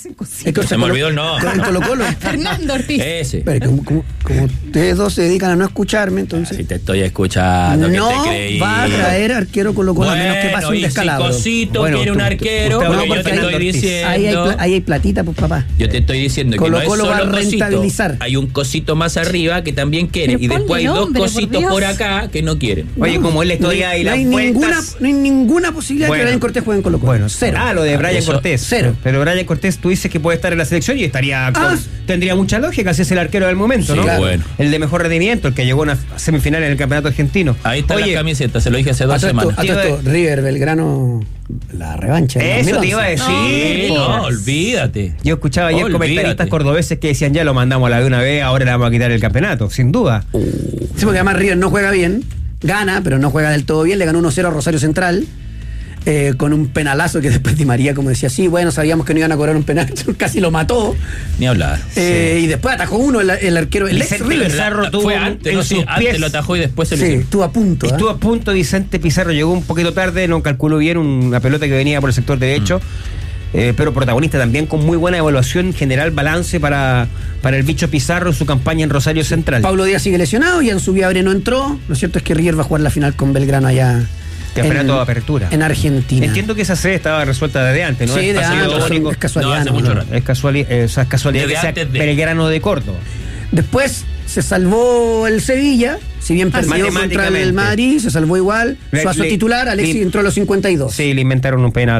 Se me olvidó el nombre. En Colo-Colo. Fernando Ortiz. Ese. Pero como ustedes dos se dedican a no escucharme, entonces. Si te estoy escuchando, no ¿qué te creí? va a traer arquero Colo-Colo a menos que pase un descalabro. Si Cosito quiere un arquero, porque yo te estoy diciendo. Ahí hay platita, pues papá. Yo te estoy diciendo que Colo-Colo no es va a solo rentabilizar. Cosito, hay un cosito más arriba que también quiere. Pero Y después hay ponle nombre, dos cositos por por Dios. acá que no quieren. Oye, como es la historia y no las hay vueltas... no hay ninguna posibilidad de que Brian Cortés juegue en Colo-Colo. Bueno, cero. Lo de Brian Eso, Cortés. cero. Pero Brian Cortés, tú dices que puede estar en la selección y tendría mucha lógica si es el arquero del momento, Sí, ¿no? claro. Bueno. El de mejor rendimiento, el que llegó a una semifinal en el campeonato argentino. Ahí está Oye, la camiseta, se lo dije hace 2 A todo semanas. esto, River, Belgrano, la revancha. del Eso 2011. te iba a decir. No, olvídate. Yo escuchaba ayer Olvídate. comentaristas cordobeses que decían ya lo mandamos a la de una vez, ahora le vamos a quitar el campeonato, sin duda. Sí, porque además River no juega bien, gana, pero no juega del todo bien. Le ganó 1-0 a Rosario Central. Con un penalazo que después Di María, como decía, sí, bueno, sabíamos que no iban a cobrar un penal, casi lo mató. Ni hablar. Y después atajó uno, el arquero, el ex Vicente River. Pizarro tuvo Fue antes, en no, sí, sus antes pies. lo atajó y después se lo Sí, hicieron. estuvo a punto. Estuvo a punto Vicente Pizarro, llegó un poquito tarde, no calculó bien una pelota que venía por el sector derecho, pero protagonista también con muy buena evaluación, general balance para el bicho Pizarro en su campaña en Rosario Central. Pablo Díaz sigue lesionado y en su Viabre no entró. Lo cierto es que River va a jugar la final con Belgrano allá. Campeonato de apertura. En Argentina. Entiendo que esa sede estaba resuelta desde antes, ¿no? Sí, de Pasillo antes, único. es casualidad. No, hace ¿no? mucho rato. Es casualidad Desde que sea antes de- Belgrano de Córdoba. Después se salvó el Sevilla, si bien perdió contra matemáticamente. el Madrid, se salvó igual. Suazo titular, Alexis entró a los 52. Sí, le inventaron un penal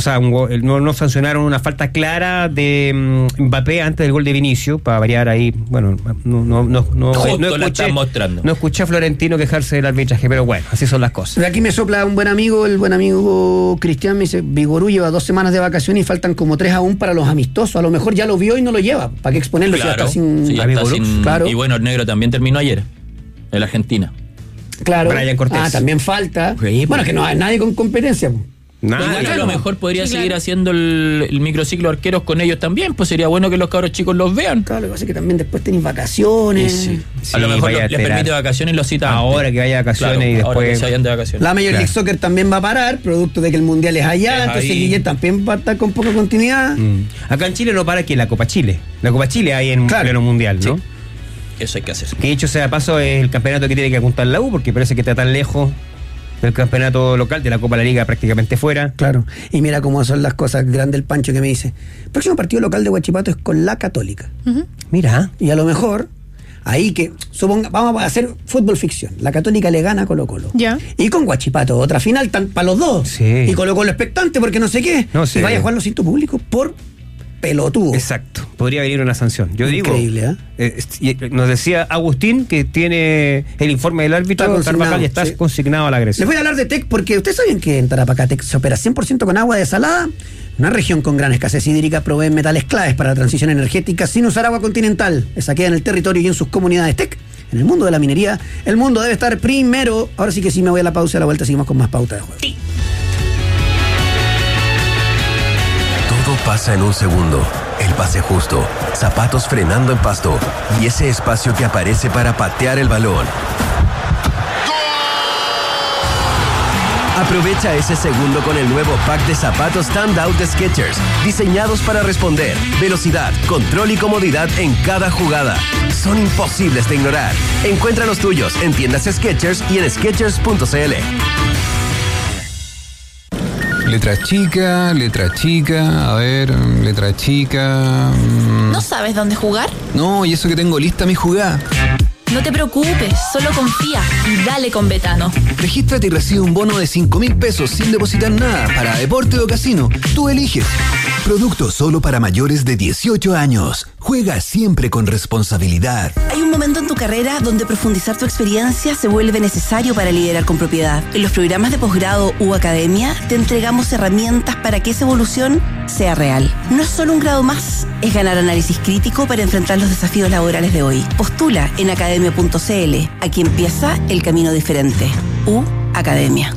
no sancionaron una falta clara de Mbappé antes del gol de Vinicius, para variar ahí. Bueno, Justo la están mostrando. No escuché a Florentino quejarse del arbitraje, pero bueno, así son las cosas. De aquí me sopla un buen amigo, el buen amigo Cristian, me dice, Vigorú lleva 2 semanas de vacaciones y faltan como 3 aún para los amistosos. A lo mejor ya lo vio y no lo lleva. ¿Para qué exponerlo si ya está sin... sí, ya está Vigorú? sin- Claro. Y bueno, el negro también terminó ayer, en la Argentina. Claro. Brian Cortés. También falta. Sí, Bueno, que no hay nadie con competencia. Igual a lo mejor podría seguir haciendo el microciclo de arqueros con ellos también, pues sería bueno que los cabros chicos los vean. Claro, lo que pasa es que también después tenéis vacaciones. Sí. Sí, A lo mejor vaya a les esperar. permite vacaciones y los cita Ahora antes. que vaya de vacaciones Claro, y ahora después... que se vayan de vacaciones. La Major League Soccer también va a parar, producto de que el Mundial es allá, Es entonces ahí. Guillermo también va a estar con poca continuidad. Acá en Chile no para que la Copa Chile. La Copa Chile hay en Claro. pleno mundial, ¿no? Sí. Eso hay que hacer. Que dicho sea de paso es el campeonato que tiene que apuntar la U, porque parece que está tan lejos del campeonato local, de la Copa de la Liga prácticamente fuera. Claro, y mira cómo son las cosas. Grande el Pancho que me dice, el próximo partido local de Huachipato es con la Católica. Mira. Y a lo mejor, ahí que, vamos a hacer fútbol ficción, la Católica le gana a Colo-Colo. Ya. Y con Huachipato, otra final para los dos. Sí. Y Colo-Colo expectante porque no sé qué. No sé. Y vaya a jugar los cintos públicos por pelotudo. Exacto. Podría venir una sanción. Yo Increíble, nos decía Agustín que tiene el informe del árbitro, Está consignado, Carvajal, y está sí. consignado a la Les agresión. voy a hablar de TEC porque ustedes saben que en Tarapacá TEC se opera 100% con agua desalada. Una región con gran escasez hídrica provee metales claves para la transición energética sin usar agua continental. Esa queda en el territorio y en sus comunidades TEC. En el mundo de la minería, el mundo debe estar primero. Ahora sí que sí me voy a la pausa y a la vuelta seguimos con más pauta de juego. Todo pasa en un segundo. El pase justo, zapatos frenando en pasto y ese espacio que aparece para patear el balón. Aprovecha ese segundo con el nuevo pack de zapatos Standout de Skechers, diseñados para responder, velocidad, control y comodidad en cada jugada. Son imposibles de ignorar. Encuentra los tuyos en tiendas Skechers y en Skechers.cl. Letra chica, a ver, letra chica. ¿No sabes dónde jugar? No, y eso que tengo lista mi jugada. No te preocupes, solo confía y dale con Betano. Regístrate y recibe un bono de 5.000 pesos sin depositar nada para deporte o casino. Tú eliges. Producto solo para mayores de 18 años. Juega siempre con responsabilidad. Hay un momento en tu carrera donde profundizar tu experiencia se vuelve necesario para liderar con propiedad. En los programas de posgrado u academia te entregamos herramientas para que esa evolución sea real. No es solo un grado más, es ganar análisis crítico para enfrentar los desafíos laborales de hoy. Postula en academia.cl. Aquí empieza el camino diferente. Academia.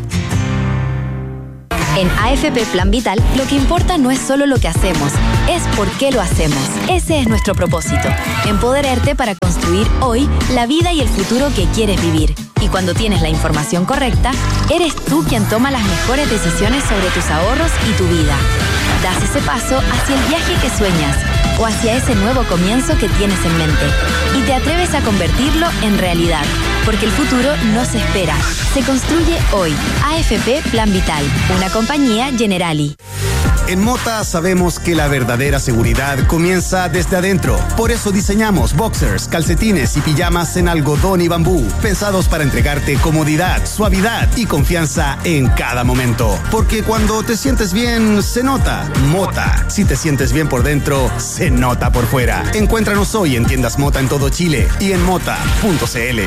En AFP Plan Vital, lo que importa no es solo lo que hacemos, es por qué lo hacemos. Ese es nuestro propósito, empoderarte para construir hoy la vida y el futuro que quieres vivir. Y cuando tienes la información correcta, eres tú quien toma las mejores decisiones sobre tus ahorros y tu vida. Das esa ese paso hacia el viaje que sueñas o hacia ese nuevo comienzo que tienes en mente. Y te atreves a convertirlo en realidad, porque el futuro no se espera, se construye hoy. AFP Plan Vital, una compañía Generali. En Mota sabemos que la verdadera seguridad comienza desde adentro. Por eso diseñamos boxers, calcetines y pijamas en algodón y bambú, pensados para entregarte comodidad, suavidad y confianza en cada momento. Porque cuando te sientes bien, se nota. Mota. Si te sientes bien por dentro, se nota por fuera. Encuéntranos hoy en tiendas Mota en todo Chile y en mota.cl.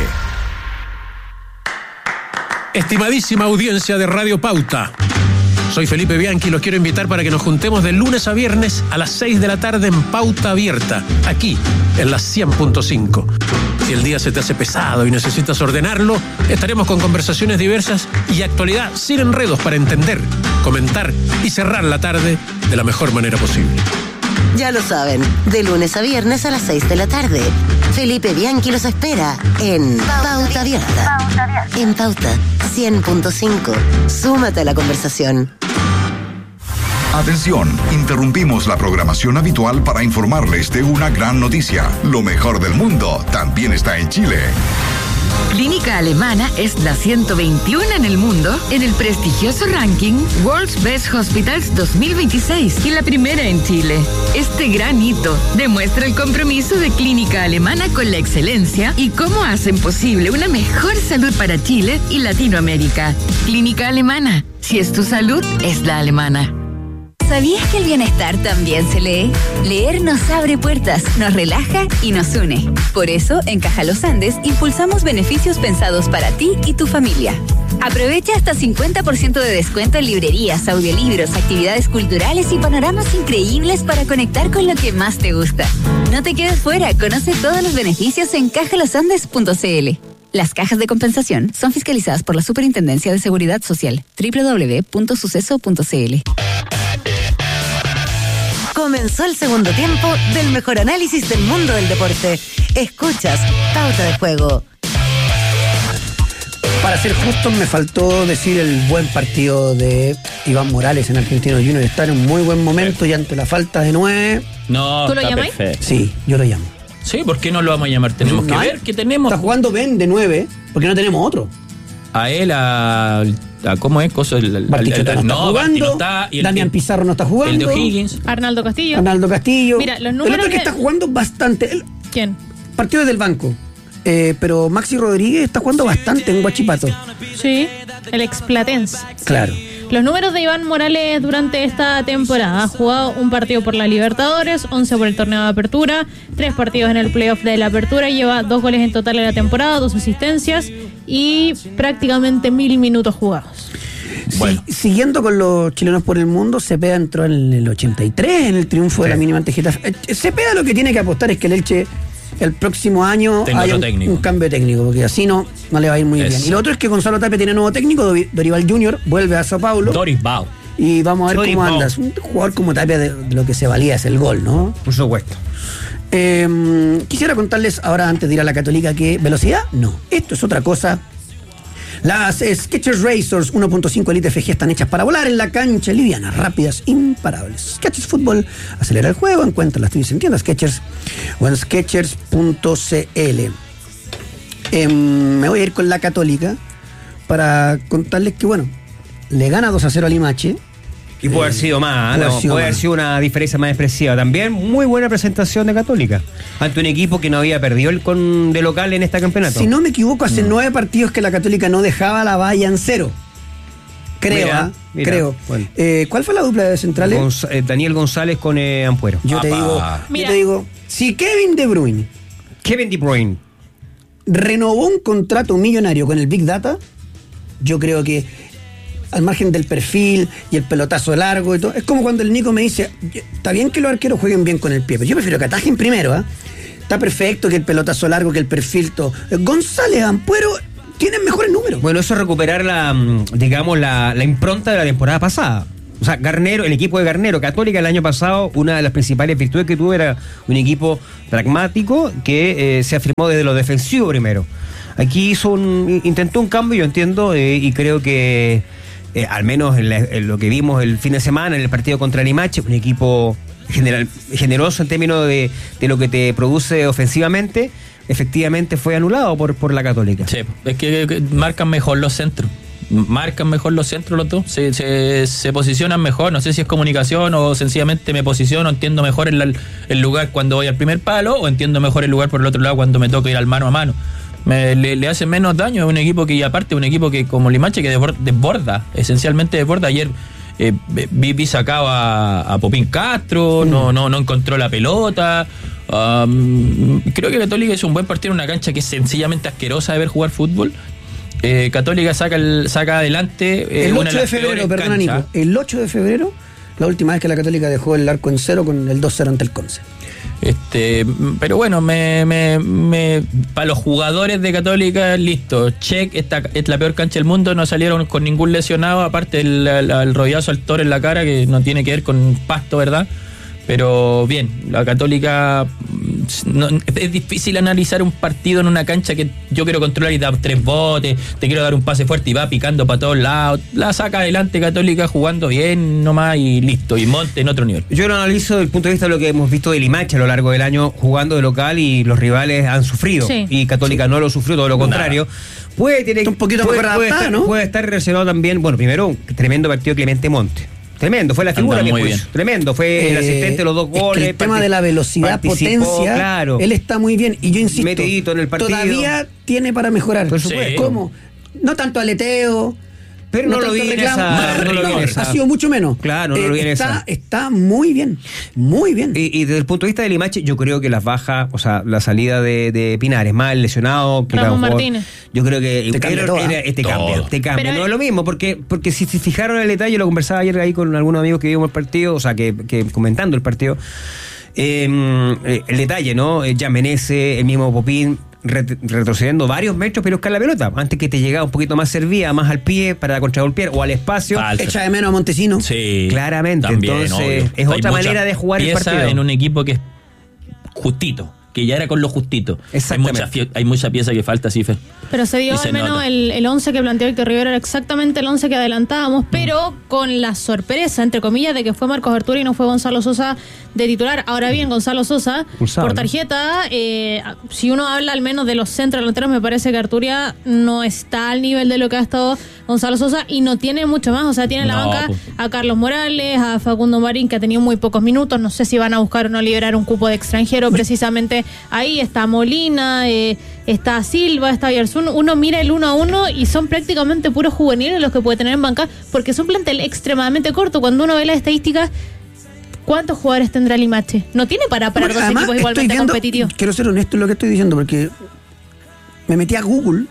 Estimadísima audiencia de Radio Pauta, soy Felipe Bianchi y los quiero invitar para que nos juntemos de lunes a viernes a las 6 de la tarde en Pauta Abierta, aquí en la 100.5. Si el día se te hace pesado y necesitas ordenarlo, estaremos con conversaciones diversas y actualidad sin enredos para entender, comentar y cerrar la tarde de la mejor manera posible. Ya lo saben, de lunes a viernes a las 6 de la tarde. Felipe Bianchi los espera en Pauta Abierta. En Pauta 100.5. Súmate a la conversación. Atención, interrumpimos la programación habitual para informarles de una gran noticia. Lo mejor del mundo también está en Chile. Clínica Alemana es la 121 en el mundo en el prestigioso ranking World's Best Hospitals 2026 y la primera en Chile. Este gran hito demuestra el compromiso de Clínica Alemana con la excelencia y cómo hacen posible una mejor salud para Chile y Latinoamérica. Clínica Alemana, si es tu salud, es la alemana. ¿Sabías que el bienestar también se lee? Leer nos abre puertas, nos relaja y nos une. Por eso, en Caja Los Andes, impulsamos beneficios pensados para ti y tu familia. Aprovecha hasta 50% de descuento en librerías, audiolibros, actividades culturales y panoramas increíbles para conectar con lo que más te gusta. No te quedes fuera, conoce todos los beneficios en cajalosandes.cl. Las cajas de compensación son fiscalizadas por la Superintendencia de Seguridad Social. www.suceso.cl. Comenzó el segundo tiempo del mejor análisis del mundo del deporte. Escuchas Pauta de Juego. Para ser justos, me faltó decir el buen partido de Iván Morales en Argentino Junior. Está en un muy buen momento y ante la falta de 9. No, ¿tú lo llamas? Sí, yo lo llamo. Sí, ¿por qué no lo vamos a llamar? Tenemos que ver qué tenemos. Está jugando Ben de 9, porque no tenemos otro. A él, ¿cómo es? Bartichotto no está jugando. Damián Pizarro no está jugando. El de O'Higgins. Arnaldo Castillo. Mira, los números. El otro que está jugando bastante. ¿Quién? Partido desde el banco. Pero Maxi Rodríguez está jugando bastante en Huachipato. Sí, el explatense. Claro. Los números de Iván Morales durante esta temporada: ha jugado un partido por la Libertadores, 11 por el torneo de apertura, 3 partidos en el playoff de la apertura, lleva 2 goles en total en la temporada, 2 asistencias y prácticamente 1000 minutos jugados. Bueno. Siguiendo con los chilenos por el mundo, Cepeda entró en el 83 en el triunfo de la mínima ante Getafe. Cepeda lo que tiene que apostar es que el Elche el próximo año haya un cambio técnico, porque así no le va a ir muy bien. Y lo otro es que Gonzalo Tapia tiene nuevo técnico, Dorival Junior, vuelve a Sao Paulo. Dorival. Y vamos a ver cómo andas. Un jugador como Tapia de lo que se valía es el gol, ¿no? Por supuesto. Quisiera contarles ahora, antes de ir a la Católica, que velocidad, no. Esto es otra cosa. Las Skechers Racers 1.5 Elite FG están hechas para volar en la cancha, livianas, rápidas, imparables. Skechers Fútbol acelera el juego, encuentra las tuyas en tiendas Skechers o en skechers.cl. Me voy a ir con la Católica para contarles que, bueno, le gana 2-0 a Limache. Y puede haber sido más, puede haber sido una diferencia más expresiva. También muy buena presentación de Católica ante un equipo que no había perdido de local en este campeonato. Si no me equivoco, hace 9 partidos que la Católica no dejaba la valla en 0. Creo, creo. Bueno. ¿Cuál fue la dupla de centrales? Daniel González con Ampuero. Yo te digo, si Kevin De Bruyne renovó un contrato millonario con el Big Data, yo creo que al margen del perfil y el pelotazo largo y todo, es como cuando el Nico me dice, está bien que los arqueros jueguen bien con el pie, pero yo prefiero que atajen primero, ¿eh? Está perfecto que el pelotazo largo, que el perfil, todo. González, Ampuero tienen mejores números. Bueno, eso es recuperar la impronta de la temporada pasada. O sea, Garnero, el equipo de Garnero, Católica el año pasado, una de las principales virtudes que tuvo era un equipo pragmático que se afirmó desde lo defensivo primero. Aquí intentó un cambio, yo entiendo, y creo que al menos en lo que vimos el fin de semana en el partido contra Limache, un equipo generoso en términos de lo que te produce ofensivamente, efectivamente fue anulado por la Católica. Sí, es que marcan mejor los centros. Los dos, se posicionan mejor, no sé si es comunicación o sencillamente me posiciono, entiendo mejor el lugar cuando voy al primer palo o entiendo mejor el lugar por el otro lado cuando me toca ir al mano a mano. Le hace menos daño a un equipo que, y aparte un equipo que como Limache que desborda, esencialmente desborda. Ayer vi sacaba a Popín Castro, no encontró la pelota. Creo que Católica hizo un buen partido en una cancha que es sencillamente asquerosa de ver jugar fútbol. Católica saca adelante el 8 una de de las febrero, peores perdona canchas. Nico, el 8 de febrero, la última vez que la Católica dejó el arco en cero con el 2-0 ante el Conce. Pero bueno, para los jugadores de Católica, listo, check, esta es la peor cancha del mundo, no salieron con ningún lesionado, aparte el rodillazo al toro en la cara, que no tiene que ver con pasto, ¿verdad? Pero bien, la Católica, es difícil analizar un partido en una cancha que yo quiero controlar y da 3 botes, te quiero dar un pase fuerte y va picando para todos lados. La saca adelante Católica jugando bien nomás y listo, y Monte en otro nivel. Yo lo analizo desde el punto de vista de lo que hemos visto de Limache a lo largo del año jugando de local y los rivales han sufrido. Sí. Y Católica no lo sufrió, todo lo contrario. Un poquito mejor adaptada, ¿no? Puede estar relacionado también, bueno, primero, un tremendo partido de Clemente Monte. Tremendo, fue la figura que muy bien. Tremendo, fue el asistente de los 2 goles. El tema de la velocidad, potencia, claro. Él está muy bien. Y yo insisto, metidito en el partido. Todavía tiene para mejorar. Por supuesto. ¿Cómo? No tanto aleteo. Pero no lo vi en esa. Ha sido mucho menos. Claro, no lo vi en esa. Está muy bien. Muy bien. Y desde el punto de vista de Limache, yo creo que las bajas, o sea, la salida de Pinares, más el lesionado, que Ramón Martínez. Yo creo que te cambia. Pero no es lo mismo, porque si se fijaron en el detalle, lo conversaba ayer ahí con algunos amigos que vimos el partido, o sea, que comentando el partido. El detalle, ¿no? Ya Menezes, el mismo Popín, retrocediendo varios metros, pero buscar la pelota antes que te llegaba un poquito más servida, más al pie para contragolpear o al espacio. Falso. Echa de menos a Montesino. Sí, claramente. También, entonces obvio. es otra manera de jugar el partido en un equipo que es justito, que ya era con lo justito. Exactamente. Hay mucha pieza que falta, sí, Fer. Pero se dio al menos el 11 que planteó Héctor Rivera, era exactamente el 11 que adelantábamos, pero con la sorpresa, entre comillas, de que fue Marcos Arturo y no fue Gonzalo Sosa de titular. Ahora bien, Gonzalo Sosa, por tarjeta, si uno habla al menos de los centros delanteros, me parece que Arturia no está al nivel de lo que ha estado Gonzalo Sosa y no tiene mucho más. O sea, tiene en la banca a Carlos Morales, a Facundo Marín, que ha tenido muy pocos minutos. No sé si van a buscar o no liberar un cupo de extranjero precisamente ahí. Está Molina, está Silva, está Bierzún. Uno mira el 1-1 y son prácticamente puros juveniles los que puede tener en banca, porque es un plantel extremadamente corto. Cuando uno ve las estadísticas, ¿cuántos jugadores tendrá Limache? No tiene para dos equipos igualmente competitivos. Quiero ser honesto en lo que estoy diciendo, porque me metí a Google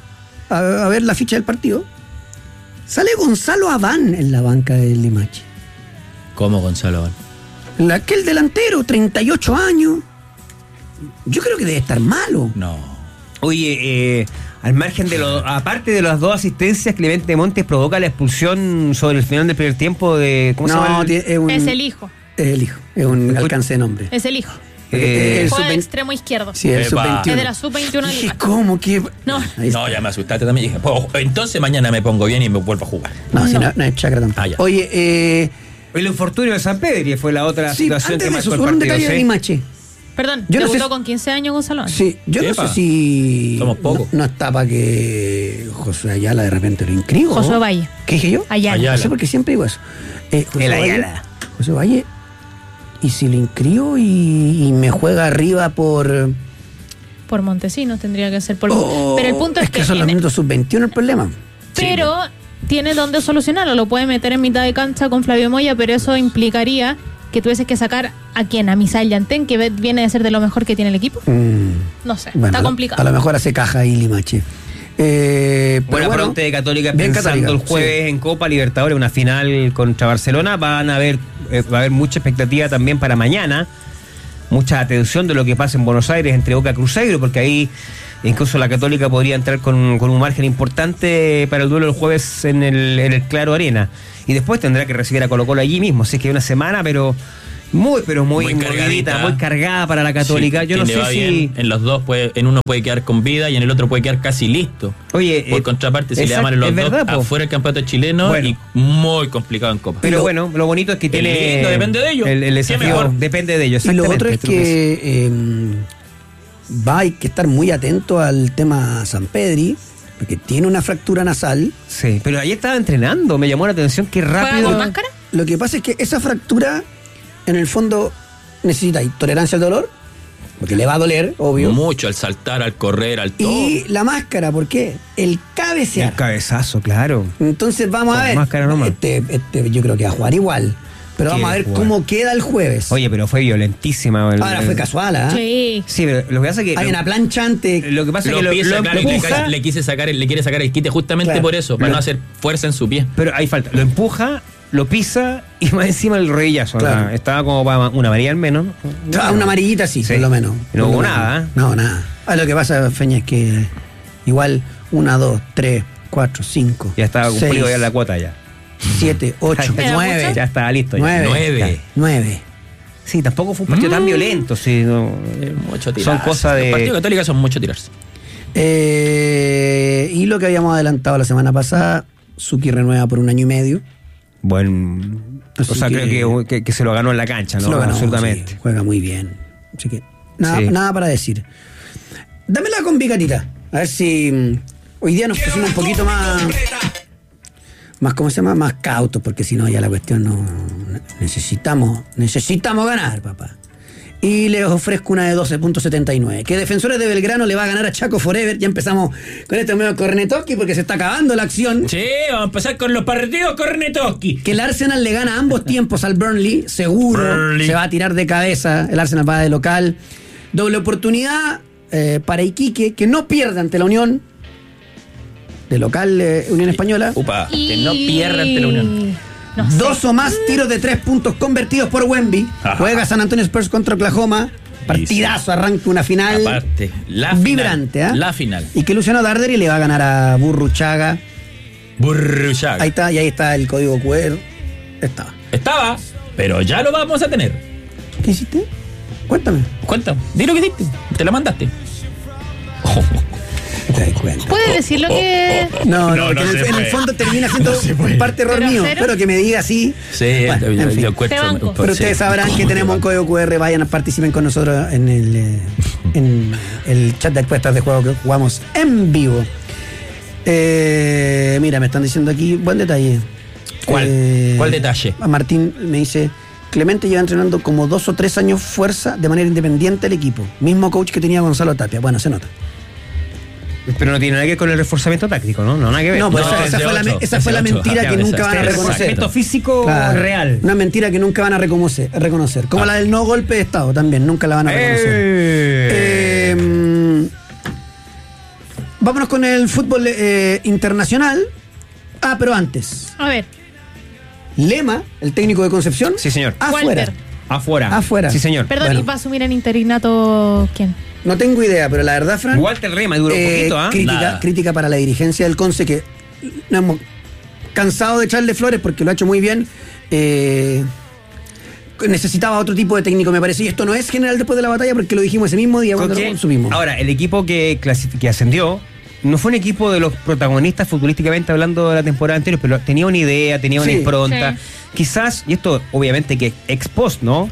a ver la ficha del partido. Sale Gonzalo Adán en la banca del Limache. ¿Cómo Gonzalo Adán? Aquel delantero, 38 años. Yo creo que debe estar malo. No. Oye, al margen aparte de las 2 asistencias, Clemente Montes provoca la expulsión sobre el final del primer tiempo de... ¿Cómo se llama? Es el hijo. Es el hijo, es un alcance de nombre. Es el hijo. El Juega de extremo izquierdo. Sí, el sub-21. Es de la sub-21. ¿Cómo que? No, ya me asustaste también. Dije, pues, entonces mañana me pongo bien y me vuelvo a jugar. No es chakra tampoco. Oye, el infortunio de San Pedro fue la otra situación que marcó el partido. Un detalle de Limache. Perdón, debutó con 15 años Gonzalo. Sí, yo no sé si somos pocos. No está para que José Ayala de repente lo inscriba. José Valle. ¿Qué dije yo? Ayala. No sé por qué siempre digo eso. El Ayala. José Valle. Y si lo inscribo y me juega arriba por Montesinos tendría que ser pero el punto es que son los minutos sub-21 el problema. Pero tiene dónde solucionarlo. Lo puede meter en mitad de cancha con Flavio Moya, pero eso implicaría que tuvieses que sacar ¿a quién? A Misael Yantén, que viene de ser de lo mejor que tiene el equipo. No sé, bueno, está complicado. A lo mejor hace caja ahí Limache. Buena fronte de Católica pensando el jueves en Copa Libertadores, una final contra Barcelona. Va a haber mucha expectativa también para mañana, mucha atención de lo que pasa en Buenos Aires entre Boca y Cruzeiro, porque ahí incluso la Católica podría entrar con un margen importante para el duelo del jueves en el Claro Arena, y después tendrá que recibir a Colo-Colo allí mismo, así que hay una semana, pero Muy, pero muy cargadita, movidita, muy cargada para la Católica. Sí, yo no le sé va si... bien. En los dos, en uno puede quedar con vida y en el otro puede quedar casi listo. Oye, por contraparte, si le exacto, llaman los es dos, verdad, po. afuera el campeonato chileno y muy complicado en Copa. Pero bueno, lo bonito es que tiene... lindo, depende de ellos. El desafío depende de ellos. Y lo otro es exactamente. que hay que estar muy atento al tema San Pedri, porque tiene una fractura nasal. Sí, pero ahí estaba entrenando, me llamó la atención qué rápido. ¿Con máscara? Lo que pasa es que esa fractura, en el fondo, necesita tolerancia al dolor, porque le va a doler, obvio. Mucho al saltar, al correr, al todo. Y la máscara, ¿por qué? El cabecear. El cabezazo, claro. Entonces vamos Con a ver. máscara nomás. Este yo creo que va a jugar igual. Pero vamos a ver cómo queda el jueves. Oye, pero fue violentísima. Ahora fue casual, ¿ah? Sí. Sí, pero lo que pasa es que... Hay una plancha antes. Lo que pasa es que lo empuja, le quiere sacar el quite justamente Claro. por eso, para no hacer fuerza en su pie. pero hay falta. Lo empuja, lo pisa y más encima el rodillazo. Claro. ¿No? Estaba como para una amarilla al menos. Una amarillita sí, por lo menos. No Por hubo lo nada, menos. No, nada. Lo que pasa, Feña, es que igual 1, 2, 3, 4, 5. Ya estaba cumplido 6, ya la cuota ya. 7, 8, ¿Era 9. mucho? Ya estaba listo. Ya. 9. 9. Sí, tampoco fue un partido tan violento. Sí, no, Mucho tirarse. son cosas de... Los partidos católicos son mucho tirarse. Y lo que habíamos adelantado la semana pasada, Suki renueva por 1 año y medio. Bueno, Así o sea, que- creo que se lo ganó en la cancha, Se ¿no? lo ganó, Absolutamente. sí, juega muy bien. Así que nada, Sí. nada para decir. Dámela con Vicatita. A ver si hoy día nos pusimos un poquito más, ¿cómo se llama? Más cautos, porque si no ya la cuestión no... Necesitamos ganar, papá. Y les ofrezco una de 12.79. Que Defensores de Belgrano le va a ganar a Chaco Forever. Ya empezamos con este medio Cornetoski porque se está acabando la acción. Sí, vamos a empezar con los partidos Cornetoski. Que el Arsenal le gana ambos tiempos al Burnley, seguro. Burnley. Se va a tirar de cabeza. El Arsenal va de local. Doble oportunidad para Iquique, que no pierda ante la Unión. De local, Unión Española. Upa, que no pierda ante la Unión. No sé. 2 o más tiros de 3 puntos convertidos por Wemby. Ajá. Juega San Antonio Spurs contra Oklahoma. Partidazo, arranca una final. Aparte, la vibrante, final. ¿ah? La final. Y que Luciano Darderi le va a ganar a Burruchaga. Burruchaga. Ahí está, y ahí está el código QR. Estaba, pero ya lo vamos a tener. ¿Qué hiciste? Cuéntame. Cuéntame. Di lo que hiciste. Te la mandaste. Te das cuenta. ¿Puedes decir lo que...? No, No, no que se en el puede. fondo termina siendo parte error ¿Pero mío. cero? Pero que me diga así. Sí, Bueno, yo en fin. encuentro. Te banco. Pero ustedes sabrán que tenemos un código QR. Vayan, participen con nosotros en el chat de encuestas de juego que jugamos en vivo. Mira, me están diciendo aquí, buen detalle. ¿Cuál detalle? Martín me dice, Clemente lleva entrenando como 2 o 3 años fuerza de manera independiente el equipo. Mismo coach que tenía Gonzalo Tapia. Bueno, se nota. Pero no tiene nada que ver con el reforzamiento táctico, ¿no? No, nada que ver. No, pues No, esa es de fue, ocho, esa es fue de la ocho. mentira Ya, que nunca van a este reconocer. Reforzamiento físico Claro. real. Una mentira que nunca van a reconocer. Como la del no golpe de Estado también, nunca la van a reconocer. Vámonos con el fútbol internacional. Pero antes. A ver. Lema, el técnico de Concepción. Sí, señor. Afuera. Walter. Afuera. Sí, señor. Perdón, Bueno. ¿y va a asumir en interinato quién? No tengo idea, pero la verdad, Fran. Walter Rema duró un poquito, ¿ah? Crítica para la dirigencia del Conce, que nos hemos cansado de echarle flores porque lo ha hecho muy bien. Necesitaba otro tipo de técnico, me parece. Y esto no es general después de la batalla porque lo dijimos ese mismo día cuando lo subimos. Ahora, el equipo que ascendió no fue un equipo de los protagonistas futbolísticamente hablando de la temporada anterior, pero tenía una idea, tenía una Sí. impronta. Sí. Quizás, y esto obviamente que ex post, ¿no?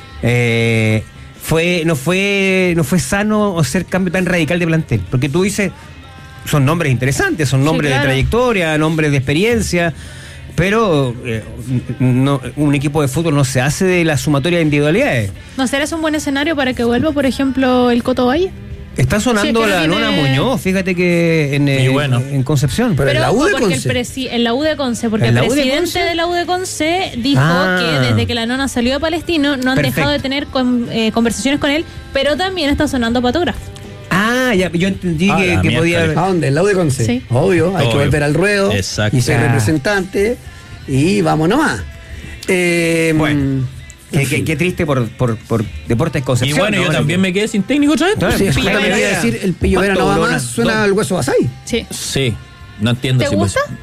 No fue sano hacer cambio tan radical de plantel. Porque tú dices, son nombres interesantes, son nombres claro. de trayectoria, nombres de experiencia. Pero un equipo de fútbol no se hace de la sumatoria de individualidades. ¿No será un buen escenario para que vuelva, por ejemplo, el Coto Valle? Está sonando Sí, es que la no Nona tiene- Muñoz, fíjate que en Concepción. Pero en la U de porque Conce. en la U de Conce, porque ¿En el la U de presidente Conce? de la U de Conce dijo Ah. que desde que la Nona salió de Palestino no han Perfecto. dejado de tener conversaciones con él, pero también está sonando Patógrafo. Ya, yo entendí Ah, que la podía... miércoles. ¿A dónde? ¿En la U de Conce? Sí. Obvio, hay que Obvio. volver al ruedo. Exacto. Y ser Ah. representante. Y vamos nomás. Bueno. en fin. Qué triste por Deportes Y Concepción. bueno, ¿no? yo también me quedé sin técnico otra vez. Claro. Sí, Pillo justamente Vera. iba a decir, el Pillo Vera no va ¿Cuánto más, duró? suena al hueso Basay. Sí. Sí, no entiendo ¿Te si gusta?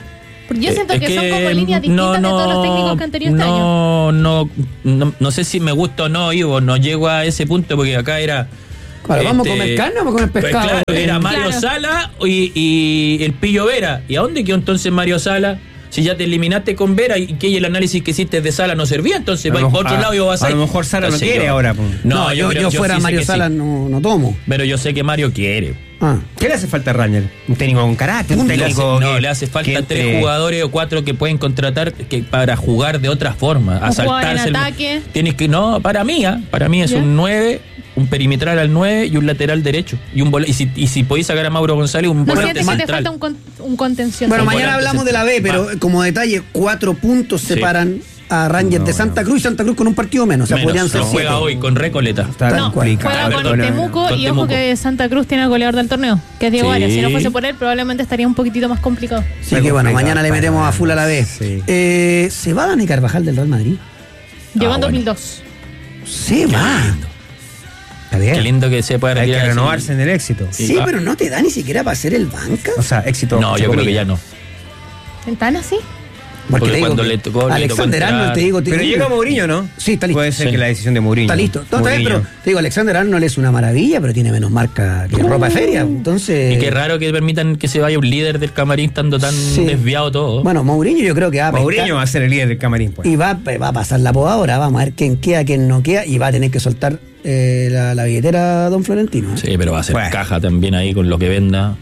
Yo siento que son como líneas distintas de todos los técnicos que han tenido este año. No sé si me gusta o no, Ivo, no llego a ese punto porque acá era... Claro, ¿vamos a comer carne o vamos a comer pescado? Pues claro, era Mario Sala y el Pillo Vera. ¿Y a dónde quedó entonces Mario Sala? Si ya te eliminaste con Vera y que el análisis que hiciste de Sala no servía, entonces vais para otro lado y vas a... A lo mejor Sala no quiere ahora. No, yo fuera sí Mario Sala no tomo. Pero yo sé que Mario quiere. ¿Qué le hace falta a Ranger? Un técnico con carácter, un técnico le hace falta 3 jugadores o 4 que pueden contratar para jugar de otra forma. Un jugador en ataque. Tienes que, para mí es un 9, un perimetral al 9 y un lateral derecho. Y si podéis sacar a Mauro González, un volante central. Te falta un contención. Bueno, mañana hablamos de la B, pero como detalle, 4 puntos separan a Rangers de Santa Cruz y Santa Cruz con un partido menos. O sea, podrían ser 7. Juega hoy con Recoleta. Juega con Temuco y ojo que Santa Cruz tiene al goleador del torneo, que es Diego Arias. Si no fuese por él, probablemente estaría un poquitito más complicado. Sí, que bueno, mañana le metemos a full a la B. ¿Se va Dani Carvajal del Real Madrid? Llegó en 2002. Se va. Está bien. Qué lindo que se pueda retirar. Hay que renovarse en el éxito. Sí, pero no te da ni siquiera para ser el banca. O sea, éxito. No, yo creo que ya no. ¿Tan así? Porque cuando le tocó Alexander Arnold, te digo. Pero llega Mourinho, ¿no? Sí, está listo. Puede ser que la decisión de Mourinho. Está listo. No, está bien, pero te digo, Alexander Arnold es una maravilla, pero tiene menos marca que ropa de feria. Entonces. Y qué raro que permitan que se vaya un líder del camarín estando tan desviado todo. Bueno, Mourinho yo creo que va a Mourinho va a ser el líder del camarín, pues. Y va a pasar la podadora, vamos a ver quién queda, quién no queda, y va a tener que soltar la billetera Don Florentino. Sí, pero va a ser caja también ahí con lo que venda.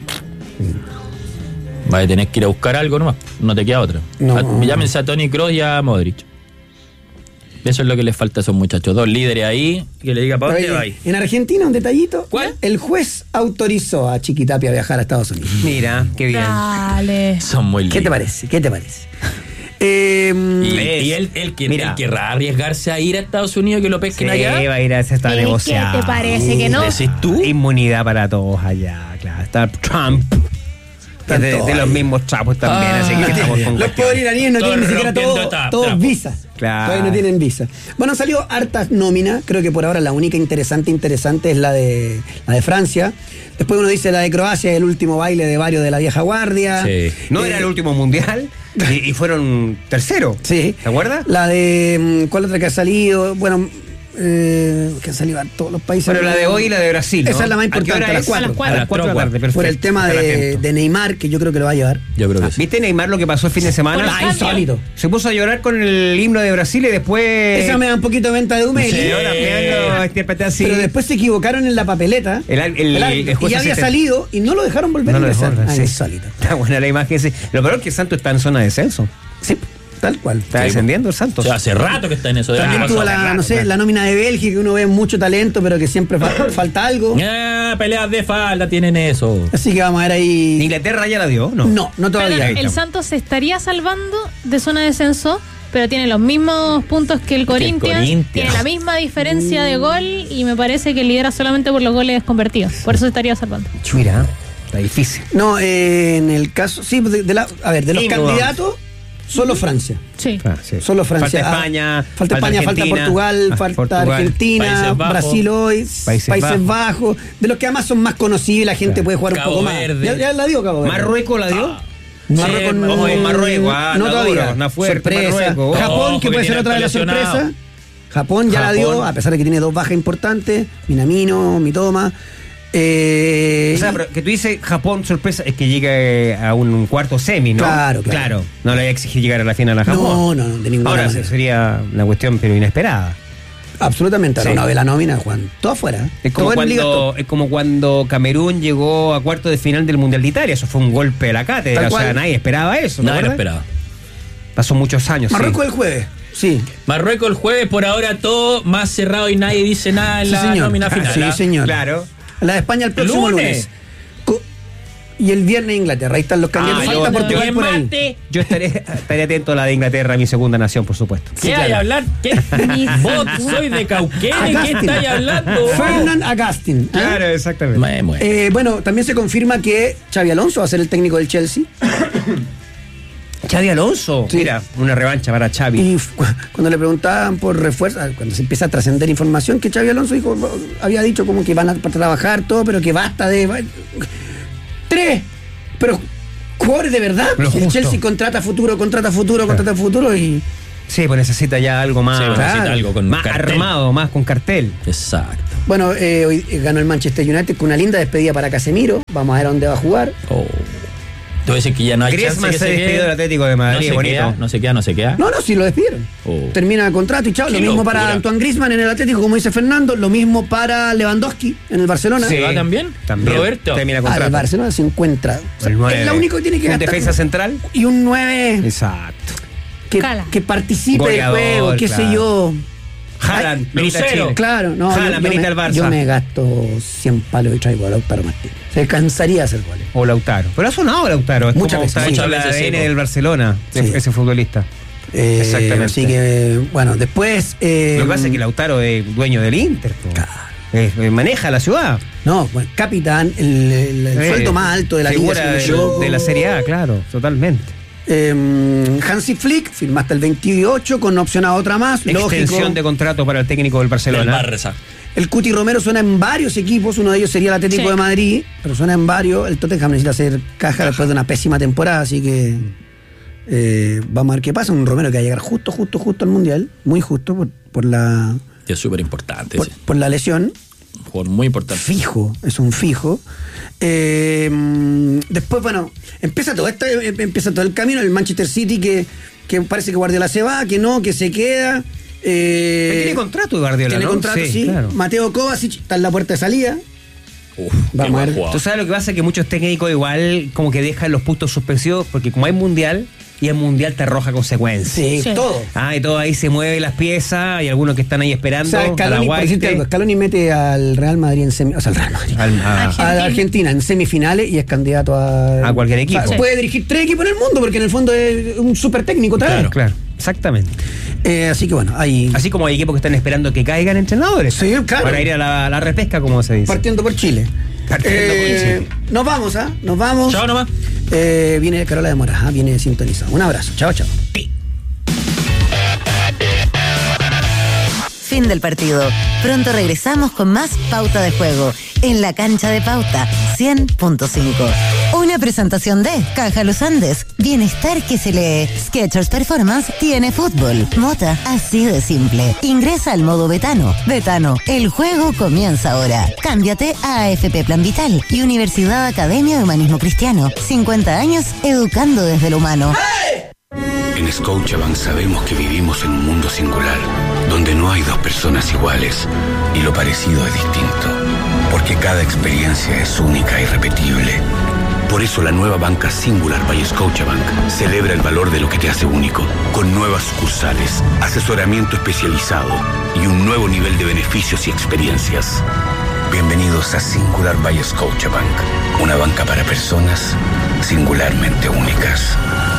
Vas a tener que ir a buscar algo nomás, no te queda otra. Llámense a Toni Kroos y a Modric. Eso es lo que les falta a esos muchachos. 2 líderes ahí, que le diga para dónde va. En Argentina, un detallito. ¿Cuál? El juez autorizó a Chiquitapia a viajar a Estados Unidos. Mira, qué bien. Dale. Son muy lindos. ¿Qué te parece? Y él querrá arriesgarse a ir a Estados Unidos que lo pesquen allá. Va a ir a ese estado negociado. ¿Qué te parece que no? ¿Decís tú? Inmunidad para todos allá, claro. Está Trump. De los mismos chapos también, así que estamos con los pobres iraníes no tienen ni siquiera todos visa. Claro. Todavía no tienen visa. Bueno, salió hartas nóminas. Creo que por ahora la única interesante es la de Francia. Después uno dice la de Croacia, el último baile de varios de la vieja guardia. Sí. No era el último mundial y fueron tercero. Sí. ¿Te acuerdas? La de ¿cuál otra que ha salido? Bueno, que han salido a todos los países. Pero la de hoy y la de Brasil, ¿no? Esa es la más importante, a las 4. A las 4 de la tarde, por el tema de Neymar, que yo creo que lo va a llevar. Yo creo que sí. ¿Viste Neymar lo que pasó el fin de semana? Insólito. Se puso a llorar con el himno de Brasil y después... Esa me da un poquito de venta de humo. Pero después se equivocaron en la papeleta. El y ya había salido y no lo dejaron volver a ingresar. Insólito. Está buena la imagen. Lo peor es que Santos está en zona de descenso. Sí. Tal cual. Está descendiendo el Santos. O sea, hace rato que está en eso. También tuvo la nómina de Bélgica, que uno ve mucho talento, pero que siempre falta algo. Peleas de falda tienen eso. Así que vamos a ver ahí. ¿Inglaterra ya la dio? No todavía. Pero el Santos se estaría salvando de zona de descenso, pero tiene los mismos puntos que el Corinthians. Tiene la misma diferencia de gol y me parece que lidera solamente por los goles convertidos. Por eso se estaría salvando. Mira, está difícil. No, en el caso, sí, de los candidatos. Solo Francia. Sí. Solo Francia. Falta España, falta Portugal, falta Argentina, Brasil hoy, Países Bajos. De los que además son más conocidos y la gente puede jugar Cabo un poco Verde. más. Ya la dio Cabo Verde. ¿Marruecos la dio? Marruecos no todavía. Sorpresa. Marruecos. Japón, que puede ser otra de las sorpresas. Japón ya la dio, a pesar de que tiene 2 bajas importantes. Minamino, Mitoma. O sea, pero que tú dices Japón sorpresa es que llegue a un cuarto semi, ¿no? Claro. No le voy a exigir llegar a la final a Japón. No, de ninguna manera. Ahora sería una cuestión pero inesperada. Absolutamente. Ahora una vez la nómina, Juan. Todo afuera. Es como cuando Camerún llegó a cuarto de final del Mundial de Italia. Eso fue un golpe de la cátedra. O sea, nadie esperaba eso. Nadie lo esperaba. Pasó muchos años. Marruecos el jueves. Sí. Marruecos el jueves, por ahora todo más cerrado y nadie dice nada en la nómina final. Sí, señor. Claro. La de España el próximo lunes. Y el viernes Inglaterra. Ahí están los candidatos. Falta Portugal por ahí. Yo estaré atento a la de Inglaterra, mi segunda nación, por supuesto. ¿Qué hay a hablar? ¿Qué? Vos soy de Cauquenes. ¿Qué estáis hablando? Fernand Agustín. Claro, exactamente. Bueno, también se confirma que Xabi Alonso va a ser el técnico del Chelsea. Xabi Alonso. Sí. Mira, una revancha para Xabi. Y cuando le preguntaban por refuerzo, cuando se empieza a trascender información, que Xabi Alonso había dicho como que van a trabajar todo, pero que basta de 3, pero jugadores de verdad. Lo El justo. Chelsea contrata futuro y... Sí, pues necesita ya algo más, Sí, pues necesita algo con más cartel. armado, más con cartel. Exacto. Bueno, hoy ganó el Manchester United con una linda despedida para Casemiro. Vamos a ver a dónde va a jugar. Oh. Te voy a decir que ya no hay Griezmann chance que se despidió quede. del Atlético de Madrid, no bonito. se queda. No, sí lo despidieron. Oh. Termina el contrato y chao. Lo Qué mismo locura. para Antoine Griezmann en el Atlético, como dice Fernando. Lo mismo para Lewandowski en el Barcelona. ¿Se va también? Roberto. Termina El contrato. Barcelona se encuentra. O sea, El 9. es lo único que tiene que Un gastar. defensa central. Y un 9 Exacto. que participe Goleador, del juego, qué claro. sé yo. Haaland, venita a Chile. Claro, no. Haaland, venita al Barça. Yo me gasto 100 palos y traigo a Lautaro Martínez. Se cansaría de hacer goles. O Lautaro. Pero ha sonado Lautaro. Es Muchas como veces, está sí. hecho Muchas el veces, ADN sí, del Barcelona, Sí. ese futbolista. Exactamente. Así que, bueno, después... Lo que pasa es que Lautaro es dueño del Inter. Po. Maneja la ciudad. No, bueno, capitán, el sueldo más alto de la liga. Figura si no me equivoco. de la Serie A, claro, totalmente. Hansi Flick firma hasta el 28 con opción a otra más. Extensión Lógico. de contrato para el técnico del Barcelona. Del Barça. El Cuti Romero suena en varios equipos. Uno de ellos sería el Atlético Sí. de Madrid, pero suena en varios. El Tottenham necesita hacer caja después de una pésima temporada, así que vamos a ver qué pasa. Un Romero que va a llegar justo al Mundial, muy justo por la Es súper importante. por la lesión. Un jugador muy importante. Fijo, es un fijo. Después, bueno, empieza todo el camino. El Manchester City que parece que Guardiola se va, que no, que se queda. Tiene contrato Guardiola, Tiene ¿no? contrato, sí. Claro. Mateo Kovacic está en la puerta de salida. Vamos a ver. Tú sabes lo que pasa, que muchos técnicos igual como que dejan los puntos suspensivos, porque como hay mundial, y el mundial te arroja consecuencias. Sí, Sí. todo. Y todo ahí se mueve las piezas, hay algunos que están ahí O esperando. sea, Scaloni, por decirte algo, Scaloni mete al Real Madrid en al Real Madrid. A la Argentina en semifinales y es candidato a cualquier equipo. O sea, puede dirigir 3 equipos en el mundo porque en el fondo es un súper técnico también. Claro, exactamente. Así que bueno, ahí. Así como hay equipos que están esperando que caigan entrenadores. Sí, claro. Para ir a la repesca, como se dice. Partiendo por Chile. Partiendo por Chile. Nos vamos, ¿ah? Nos vamos. Chao nomás. Viene Carola de Mora, viene sintonizado. Un abrazo. Chao, chao. Fin del partido. Pronto regresamos con más Pauta de Juego en la cancha de Pauta 100.5. Una presentación de Caja Los Andes. Bienestar que se lee. Skechers Performance tiene fútbol. Mota, así de simple. Ingresa al modo Betano. Betano, el juego comienza ahora. Cámbiate a AFP Plan Vital y Universidad Academia de Humanismo Cristiano. 50 años educando desde lo humano. En Scotiabank sabemos que vivimos en un mundo singular, donde no hay dos personas iguales y lo parecido es distinto, porque cada experiencia es única e irrepetible. Por eso la nueva banca Singular by Scotiabank celebra el valor de lo que te hace único, con nuevas sucursales, asesoramiento especializado y un nuevo nivel de beneficios y experiencias. Bienvenidos a Singular by Scotiabank, una banca para personas singularmente únicas.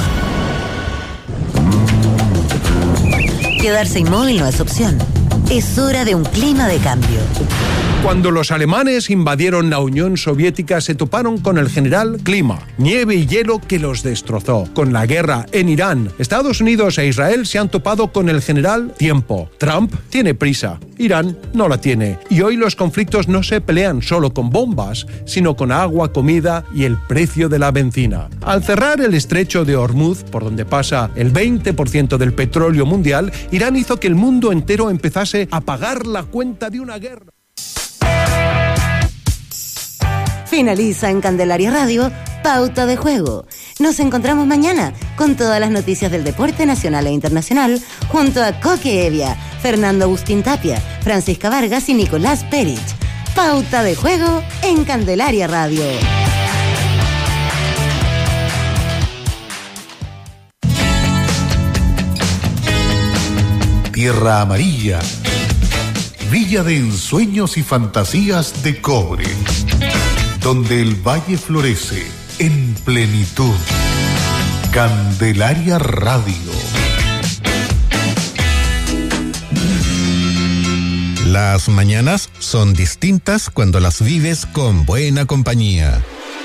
Quedarse inmóvil no es opción. Es hora de un clima de cambio. Cuando los alemanes invadieron la Unión Soviética se toparon con el general Clima, nieve y hielo que los destrozó. Con la guerra en Irán, Estados Unidos e Israel se han topado con el general Tiempo. Trump tiene prisa, Irán no la tiene. Y hoy los conflictos no se pelean solo con bombas, sino con agua, comida y el precio de la benzina. Al cerrar el estrecho de Hormuz, por donde pasa el 20% del petróleo mundial, Irán hizo que el mundo entero empezase a pagar la cuenta de una guerra. Finaliza en Candelaria Radio, Pauta de Juego. Nos encontramos mañana con todas las noticias del deporte nacional e internacional junto a Coque Evia, Fernando Agustín Tapia, Francisca Vargas y Nicolás Perich. Pauta de Juego en Candelaria Radio. Tierra Amarilla, Villa de ensueños y fantasías de cobre, donde el valle florece en plenitud. Candelaria Radio. Las mañanas son distintas cuando las vives con buena compañía.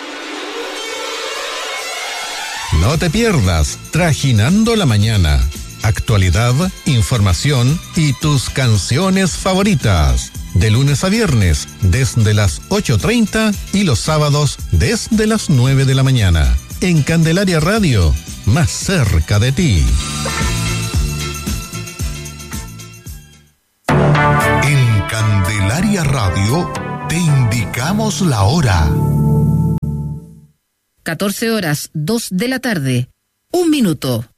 No te pierdas Trajinando la Mañana. Actualidad, información y tus canciones favoritas. De lunes a viernes, desde las 8:30 y los sábados desde las 9 de la mañana. En Candelaria Radio, más cerca de ti. En Candelaria Radio te indicamos la hora. 14 horas, 2 de la tarde. 1 minuto.